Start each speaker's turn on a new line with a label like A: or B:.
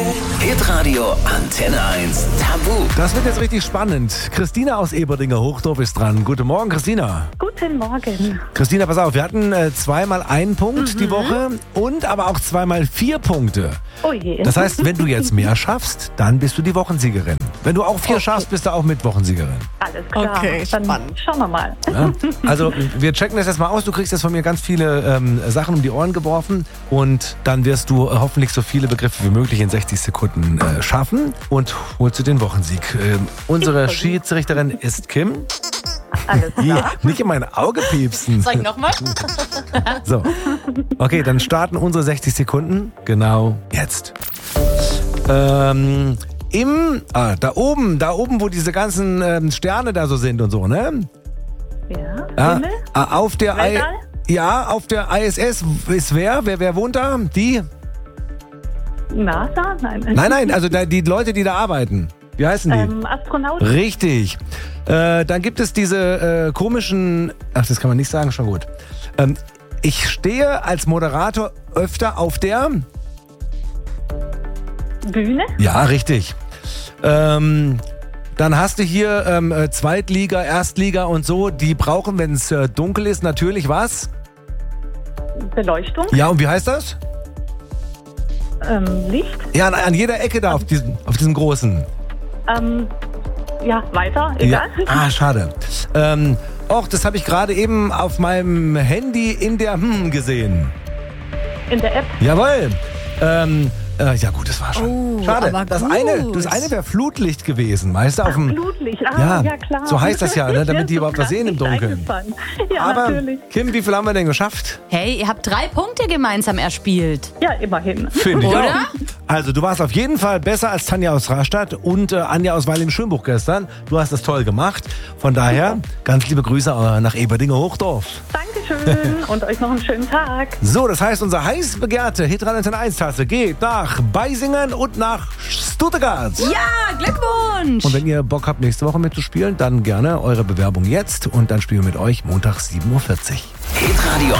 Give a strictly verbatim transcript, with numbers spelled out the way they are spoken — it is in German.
A: Hitradio Antenne eins Tabu.
B: Das wird jetzt richtig spannend. Christina aus Eberdinger Hochdorf ist dran. Guten Morgen, Christina.
C: Guten Morgen.
B: Christina, pass auf, wir hatten äh, zweimal einen Punkt mhm. die Woche und aber auch zweimal vier Punkte.
C: Oh je.
B: Das heißt, wenn du jetzt mehr schaffst, dann bist du die Wochensiegerin. Wenn du auch vier
C: okay.
B: schaffst, bist du auch mit Wochensiegerin.
C: Alles klar.
D: Okay,
C: dann
D: spannend.
C: Schauen wir mal.
B: Ja? Also wir checken das jetzt mal aus. Du kriegst jetzt von mir ganz viele ähm, Sachen um die Ohren geworfen und dann wirst du äh, hoffentlich so viele Begriffe wie möglich in sechzig Sekunden äh, schaffen und holst du den Wochensieg. Ähm, unsere Schiedsrichterin ist Kim.
C: Alles klar.
B: Yeah, nicht in mein Auge piepsen.
D: Sag ich nochmal?
B: So, okay, dann starten unsere sechzig Sekunden genau jetzt. Ähm, im, ah, da oben, da oben, wo diese ganzen ähm, Sterne da so sind und so, ne?
C: Ja.
B: Ja,
C: Himmel?
B: ah, auf der I,
C: Weltall?
B: ja, auf der I S S ist wer? Wer, wer wohnt da? Die?
C: NASA? Nein.
B: Nein, nein, also da, die Leute, die da arbeiten. Wie heißen die?
C: Ähm, Astronauten?
B: Richtig. Äh, dann gibt es diese äh, komischen, ach, das kann man nicht sagen, schon gut. Ähm, ich stehe als Moderator öfter auf der...
C: Bühne?
B: Ja, richtig. Ähm, dann hast du hier ähm, äh, Zweitliga, Erstliga und so. Die brauchen, wenn es äh, dunkel ist, natürlich was?
C: Beleuchtung?
B: Ja, und wie heißt das?
C: Ähm, Licht?
B: Ja, an, an jeder Ecke da, auf diesem, auf diesem großen.
C: Ähm, ja, weiter? Egal.
B: Ja. Ah, schade. Ähm, och, das habe ich gerade eben auf meinem Handy in der Hm gesehen.
C: In der App?
B: Jawohl. Ähm, äh, ja gut, das war schon.
D: Oh,
B: Schade.
D: aber
B: Das
D: gut.
B: eine, das eine wäre Flutlicht gewesen, weißt du, auf dem.
C: Flutlicht, ah,
B: Ja,
C: ja, klar.
B: so heißt das ja, ne, damit die
C: Mir
B: überhaupt
C: ist
B: was sehen im
C: gar nicht
B: Dunkeln.
C: eingefallen. Ja,
B: Aber
C: natürlich.
B: Kim, wie viel haben wir denn geschafft?
D: Hey, ihr habt drei Punkte gemeinsam erspielt.
C: Ja, immerhin.
B: Finde ich
D: Oder?
B: auch. Also du warst auf jeden Fall besser als Tanja aus Rastatt und äh, Anja aus Weil im Schönbuch gestern. Du hast das toll gemacht. Von daher, ganz liebe Grüße äh, nach Eberdinger Hochdorf.
C: Dankeschön und euch noch einen schönen Tag.
B: So, das heißt, unsere heiß begehrte Hitradio Antenne eins Tasse geht nach Beisingen und nach Stuttgart.
D: Ja, Glückwunsch!
B: Und wenn ihr Bock habt, nächste Woche mitzuspielen, dann gerne eure Bewerbung jetzt und dann spielen wir mit euch Montag sieben Uhr vierzig.
A: Hitradio